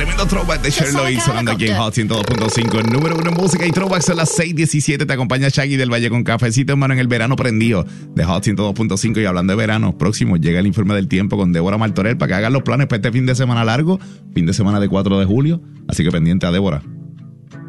Tremendo throwback de Cher Lloyd sonando aquí en Hot 102.5. Número 1 en música y throwbacks a las 6:17. Te acompaña Shaggy del Valle con cafecito, hermano, en el verano prendido de Hot 102.5. Y hablando de verano, próximo llega el informe del tiempo con Débora Martorell para que hagan los planes para este fin de semana largo, fin de semana de 4 de julio. Así que pendiente a Débora.